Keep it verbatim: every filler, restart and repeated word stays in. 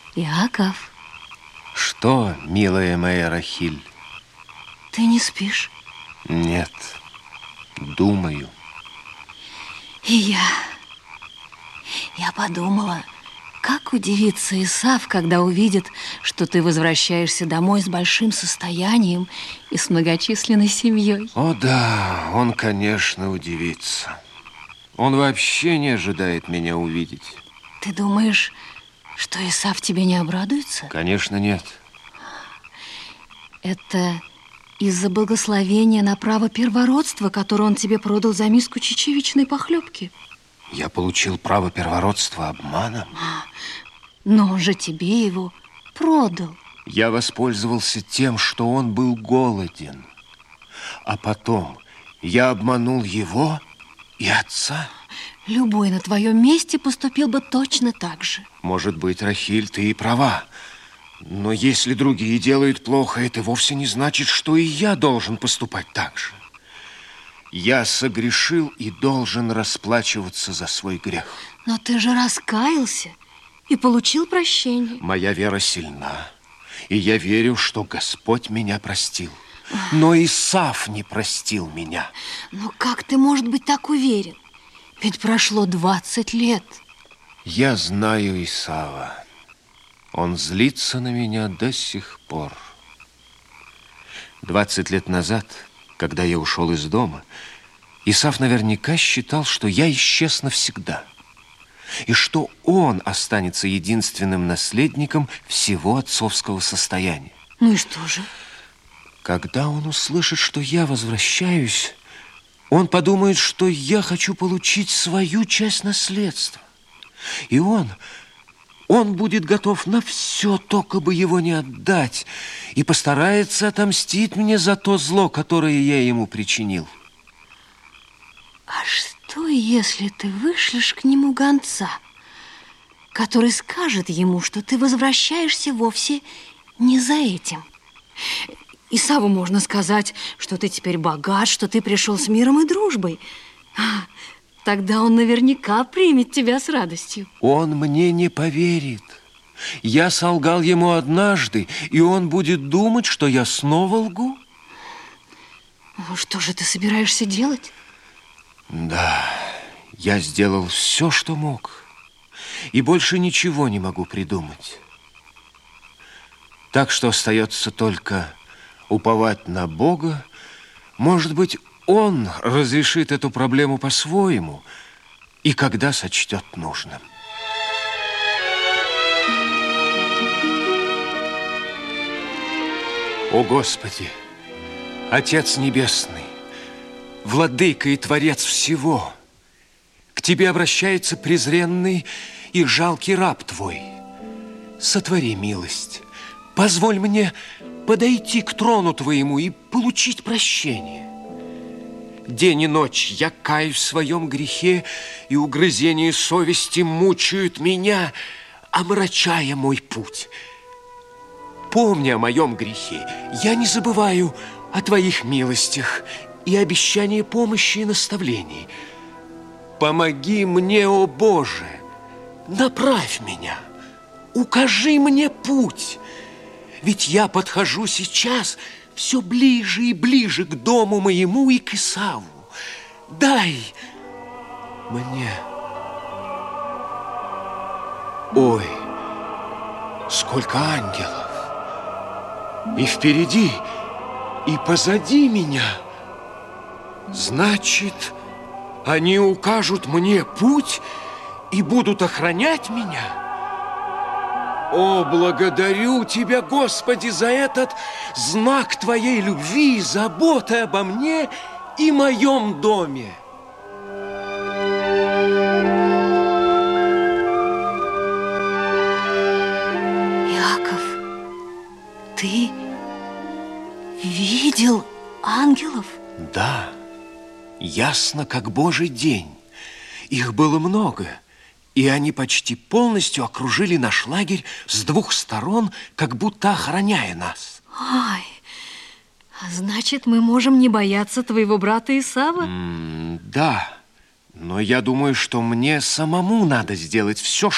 Иаков. Что, милая моя Рахиль? Ты не спишь? Нет, думаю. И я. Я подумала, как удивится Исав, когда увидит, что ты возвращаешься домой с большим состоянием и с многочисленной семьей. О да, он, конечно, удивится. Он вообще не ожидает меня увидеть. Ты думаешь, что Исав тебе не обрадуется? Конечно, нет. Это из-за благословения на право первородства, которое он тебе продал за миску чечевичной похлебки. Я получил право первородства обманом? Но он же тебе его продал. Я воспользовался тем, что он был голоден. А потом я обманул его и отца. Любой на твоем месте поступил бы точно так же. Может быть, Рахиль, ты и права. Но если другие делают плохо, это вовсе не значит, что и я должен поступать так же. Я согрешил и должен расплачиваться за свой грех. Но ты же раскаялся и получил прощение. Моя вера сильна, и я верю, что Господь меня простил. Но Исав не простил меня. Но как ты, может быть, так уверен? Ведь прошло двадцать лет. Я знаю Исава. Он злится на меня до сих пор. Двадцать лет назад, когда я ушел из дома, Исав наверняка считал, что я исчез навсегда, и что он останется единственным наследником всего отцовского состояния. Ну и что же? Когда он услышит, что я возвращаюсь, он подумает, что я хочу получить свою часть наследства. И он, он будет готов на все, только бы его не отдать, и постарается отомстить мне за то зло, которое я ему причинил. А что, если ты вышлешь к нему гонца, который скажет ему, что ты возвращаешься вовсе не за этим? Исаву можно сказать, что ты теперь богат, что ты пришел с миром и дружбой. Тогда он наверняка примет тебя с радостью. Он мне не поверит. Я солгал ему однажды, и он будет думать, что я снова лгу. Ну, что же ты собираешься делать? Да, я сделал все, что мог, и больше ничего не могу придумать. Так что остается только уповать на Бога. Может быть, Он разрешит эту проблему по-своему и когда сочтет нужным. О, Господи, Отец Небесный, Владыка и Творец всего, к Тебе обращается презренный и жалкий раб Твой. Сотвори милость, позволь мне подойти к трону Твоему и получить прощение. День и ночь я каюсь в своем грехе, и угрызения совести мучают меня, омрачая мой путь. Помни о моем грехе, я не забываю о Твоих милостях и обещании помощи и наставлений. Помоги мне, о Боже, направь меня, укажи мне путь, ведь я подхожу сейчас все ближе и ближе к дому моему и к Исаву. Дай мне. Ой, сколько ангелов! И впереди, и позади меня. Значит, они укажут мне путь и будут охранять меня? О, благодарю Тебя, Господи, за этот знак Твоей любви и заботы обо мне и моем доме. Иаков, ты видел ангелов? Да, ясно, как Божий день. Их было много. И они почти полностью окружили наш лагерь с двух сторон, как будто охраняя нас. Ай, а значит, мы можем не бояться твоего брата Исава? М-да, но я думаю, что мне самому надо сделать все,